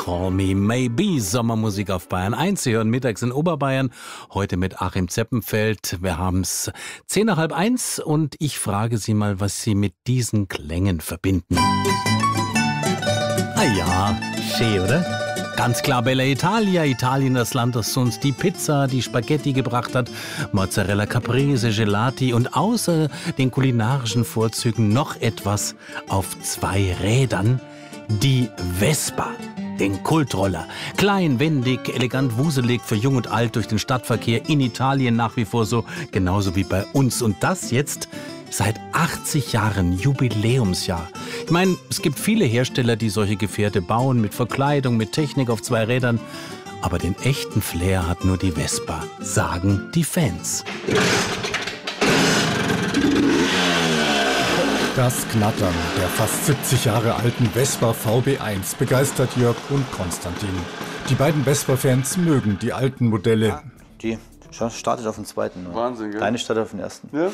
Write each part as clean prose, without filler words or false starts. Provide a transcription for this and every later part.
Call Me Maybe, Sommermusik auf Bayern 1. Sie hören mittags in Oberbayern, heute mit Achim Zeppenfeld. Wir haben's 1:10 und ich frage Sie mal, was Sie mit diesen Klängen verbinden. Ah ja, schön, oder? Ganz klar Bella Italia, Italien das Land, das uns die Pizza, die Spaghetti gebracht hat, Mozzarella Caprese, Gelati und außer den kulinarischen Vorzügen noch etwas auf zwei Rädern, die Vespa. Den Kultroller. Klein, wendig, elegant, wuselig, für jung und alt durch den Stadtverkehr in Italien nach wie vor so, genauso wie bei uns. Und das jetzt seit 80 Jahren, Jubiläumsjahr. Ich meine, es gibt viele Hersteller, die solche Gefährte bauen, mit Verkleidung, mit Technik auf zwei Rädern. Aber den echten Flair hat nur die Vespa, sagen die Fans. Das Knattern der fast 70 Jahre alten Vespa VB1 begeistert Jörg und Konstantin. Die beiden Vespa-Fans mögen die alten Modelle. Ja, die startet auf dem zweiten. Oder? Wahnsinn, gell? Deine startet auf dem ersten. Ja.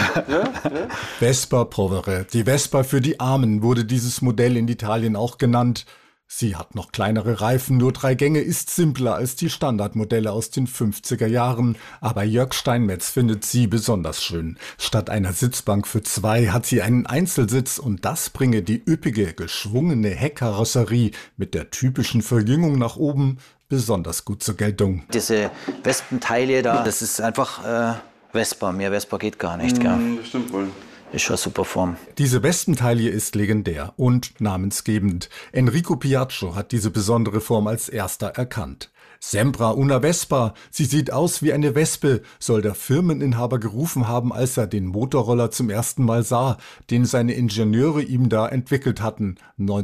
Vespa Povere, die Vespa für die Armen, wurde dieses Modell in Italien auch genannt. Sie hat noch kleinere Reifen, nur 3 Gänge, ist simpler als die Standardmodelle aus den 50er Jahren. Aber Jörg Steinmetz findet sie besonders schön. Statt einer Sitzbank für 2 hat sie einen Einzelsitz und das bringe die üppige, geschwungene Heckkarosserie mit der typischen Verjüngung nach oben besonders gut zur Geltung. Diese Wespenteile da, das ist einfach Vespa. Mehr Vespa geht gar nicht. Gell? Das stimmt wohl. Ist schon eine super Form. Diese Wespentaille ist legendär und namensgebend. Enrico Piaggio hat diese besondere Form als erster erkannt. Sembra una Vespa, sie sieht aus wie eine Wespe, soll der Firmeninhaber gerufen haben, als er den Motorroller zum ersten Mal sah, den seine Ingenieure ihm da entwickelt hatten.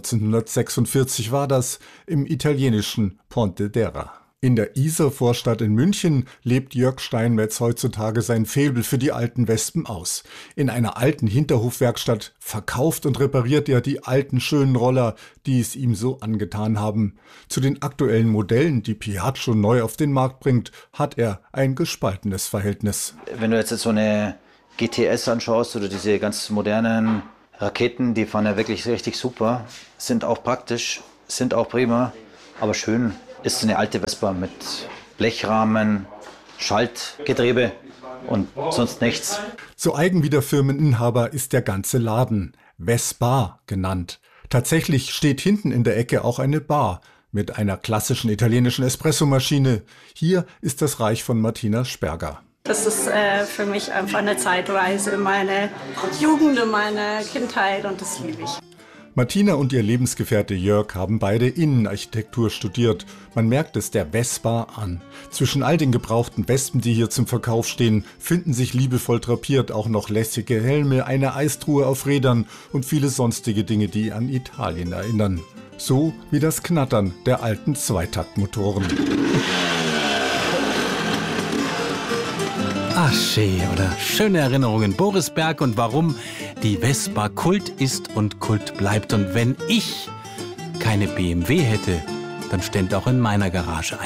1946 war das, im italienischen Pontedera. In der Isar-Vorstadt in München lebt Jörg Steinmetz heutzutage sein Faible für die alten Wespen aus. In einer alten Hinterhofwerkstatt verkauft und repariert er die alten schönen Roller, die es ihm so angetan haben. Zu den aktuellen Modellen, die Piaggio neu auf den Markt bringt, hat er ein gespaltenes Verhältnis. Wenn du jetzt so eine GTS anschaust oder diese ganz modernen Raketen, die fahren ja wirklich richtig super, sind auch praktisch, sind auch prima, aber schön ist eine alte Vespa mit Blechrahmen, Schaltgetriebe und sonst nichts. So eigen wie der Firmeninhaber ist der ganze Laden, Vespa genannt. Tatsächlich steht hinten in der Ecke auch eine Bar mit einer klassischen italienischen Espressomaschine. Hier ist das Reich von Martina Sperger. Das ist für mich einfach eine Zeitreise in meine Jugend, in meine Kindheit und das liebe ich. Martina und ihr Lebensgefährte Jörg haben beide Innenarchitektur studiert. Man merkt es der Vespa an. Zwischen all den gebrauchten Wespen, die hier zum Verkauf stehen, finden sich liebevoll drapiert auch noch lässige Helme, eine Eistruhe auf Rädern und viele sonstige Dinge, die an Italien erinnern. So wie das Knattern der alten Zweitaktmotoren. Ach, schön, oder? Schöne Erinnerungen. Boris Berg und warum die Vespa Kult ist und Kult bleibt. Und wenn ich keine BMW hätte, dann stände auch in meiner Garage